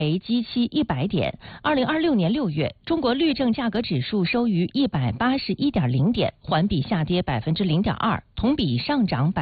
为基期100点。2026年6月，中国绿证价格指数收于181.0点，环比下跌0.2%，同比上涨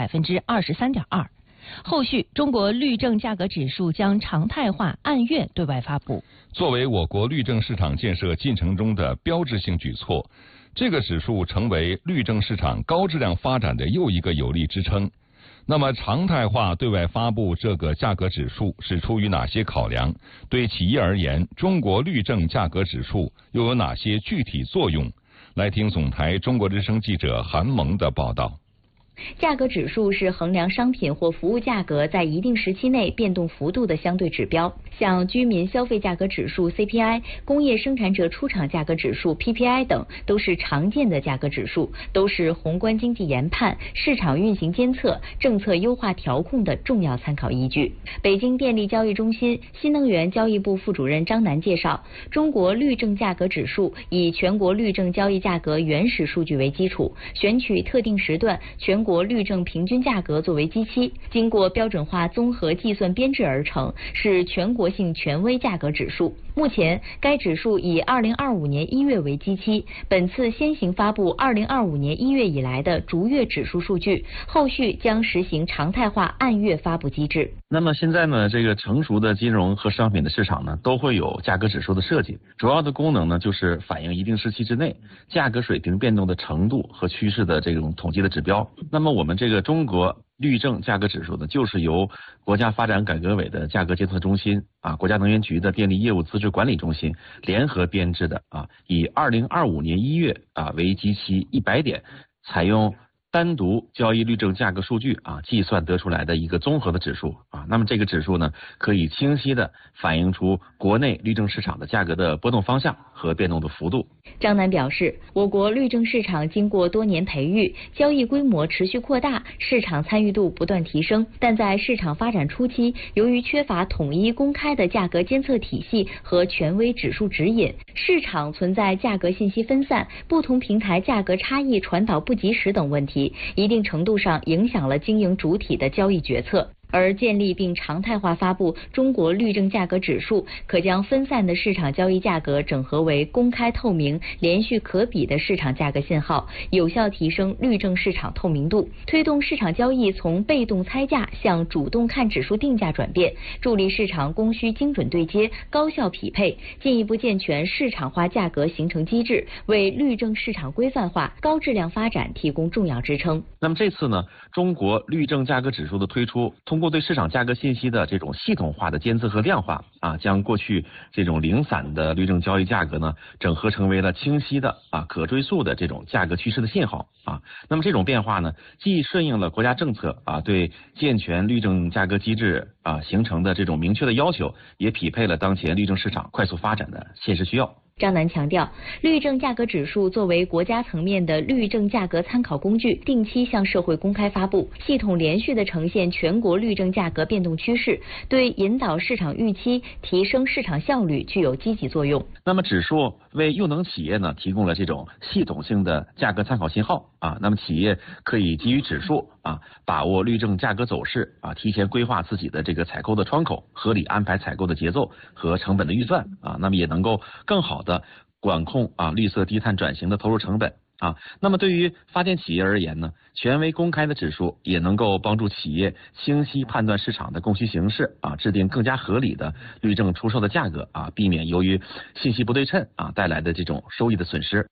23.2%。后续，中国绿证价格指数将常态化按月对外发布。 作为我国绿证市场建设进程中的标志性举措，这个指数成为绿证市场高质量发展的又一个有力支撑。那么，常态化对外发布这个价格指数是出于哪些考量？对企业而言，中国绿证价格指数又有哪些具体作用？来听总台中国之声记者韩萌的报道。 价格指数是衡量商品或服务价格在一定时期内变动幅度的相对指标，像居民消费价格指数 CPI、工业生产者出厂价格指数 PPI 等都是常见的价格指数，都是宏观经济研判、市场运行监测、政策优化调控的重要参考依据。北京电力交易中心新能源交易部副主任张楠介绍，中国绿证价格指数以全国绿证交易价格原始数据为基础，选取特定时段全国绿证平均价格作为基期，经过标准化综合计算编制而成，是全国性权威价格指数。目前，该指数以2025年1月为基期，本次先行发布2025年1月以来的逐月指数数据，后续将实行常态化按月发布机制。 那么现在呢，这个成熟的金融和商品的市场呢，都会有价格指数的设计，主要的功能呢，就是反映一定时期之内价格水平变动的程度和趋势的这种统计的指标。那么我们这个中国绿证价格指数呢，就是由国家发展改革委的价格监测中心国家能源局的电力业务资质管理中心联合编制的以2025年1月为基期100点，采用单独交易绿证价格数据计算得出来的一个综合的指数那么这个指数呢，可以清晰的反映出国内绿证市场的价格的波动方向和变动的幅度。 张楠表示，我国绿证市场经过多年培育，交易规模持续扩大，市场参与度不断提升，但在市场发展初期，由于缺乏统一公开的价格监测体系和权威指数指引，市场存在价格信息分散、不同平台价格差异传导不及时等问题，一定程度上影响了经营主体的交易决策。而建立并常态化发布中国绿证价格指数，可将分散的市场交易价格整合为公开透明、连续可比的市场价格信号，有效提升绿证市场透明度，推动市场交易从被动猜价向主动看指数定价转变，助力市场供需精准对接、高效匹配，进一步健全市场化价格形成机制，为绿证市场规范化、高质量发展提供重要支撑。 那么这次呢，中国绿证价格指数的推出，通过对市场价格信息的这种系统化的监测和量化将过去这种零散的绿证交易价格呢，整合成为了清晰的可追溯的这种价格趋势的信号那么这种变化呢，既顺应了国家政策对健全绿证价格机制形成的这种明确的要求，也匹配了当前绿证市场快速发展的现实需要。 张楠强调，绿证价格指数作为国家层面的绿证价格参考工具，定期向社会公开发布，系统连续地呈现全国绿证价格变动趋势，对引导市场预期、提升市场效率具有积极作用。 那么指数为用能企业呢提供了这种系统性的价格参考信号那么企业可以基于指数把握绿证价格走势提前规划自己的这个采购的窗口，合理安排采购的节奏和成本的预算那么也能够更好的管控绿色低碳转型的投入成本那么对于发电企业而言呢，权威公开的指数也能够帮助企业清晰判断市场的供需形势制定更加合理的绿证出售的价格避免由于信息不对称带来的这种收益的损失。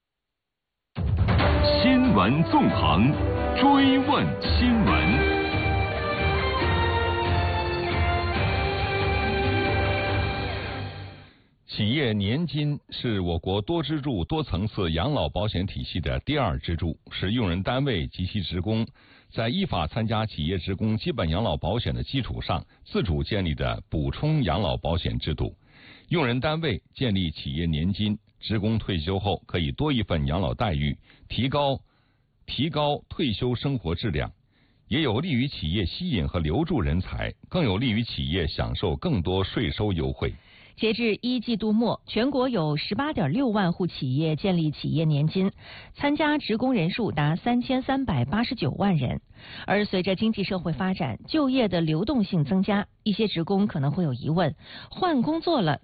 新闻纵横，追问新闻。 企业年金是我国多支柱多层次养老保险体系的第二支柱，是用人单位及其职工在依法参加企业职工基本养老保险的基础上自主建立的补充养老保险制度。用人单位建立企业年金，职工退休后可以多一份养老待遇，提高退休生活质量，也有利于企业吸引和留住人才，更有利于企业享受更多税收优惠。 截至1季度末，全国有18.6万户企业建立企业年金，参加职工人数达3389万人。而随着经济社会发展，就业的流动性增加，一些职工可能会有疑问：换工作了